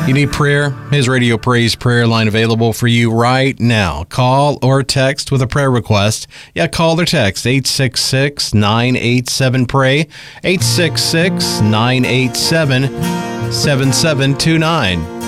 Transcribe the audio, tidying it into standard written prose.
You need prayer? His Radio Praise prayer line available for you right now. Call or text with a prayer request. Yeah, call or text 866-987-PRAY, 866-987-7729.